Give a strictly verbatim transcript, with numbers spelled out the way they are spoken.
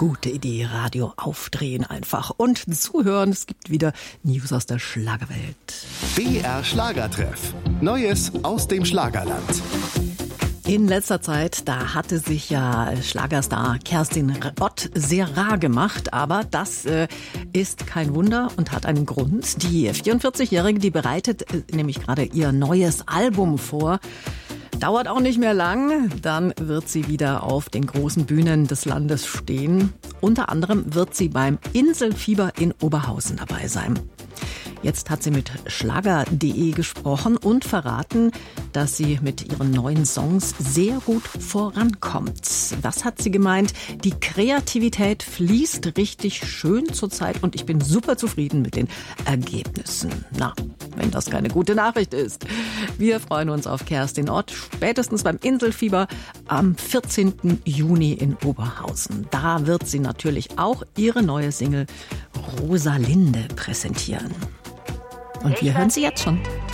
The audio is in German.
Gute Idee, Radio aufdrehen einfach und zuhören. Es gibt wieder News aus der Schlagerwelt. B R Schlagertreff. Neues aus dem Schlagerland. In letzter Zeit, da hatte sich ja Schlagerstar Kerstin Ott sehr rar gemacht, aber das äh, ist kein Wunder und hat einen Grund. Die vierundvierzigjährige, die bereitet äh, nämlich gerade ihr neues Album vor. Dauert auch nicht mehr lang, dann wird sie wieder auf den großen Bühnen des Landes stehen. Unter anderem wird sie beim Inselfieber in Oberhausen dabei sein. Jetzt hat sie mit Schlager punkt de gesprochen und verraten, dass sie mit ihren neuen Songs sehr gut vorankommt. Was hat sie gemeint? Die Kreativität fließt richtig schön zurzeit und ich bin super zufrieden mit den Ergebnissen. Na, wenn das keine gute Nachricht ist. Wir freuen uns auf Kerstin Ott, spätestens beim Inselfieber am vierzehnten Juni in Oberhausen. Da wird sie natürlich auch ihre neue Single Rosalinde präsentieren. Und wir hören sie jetzt schon.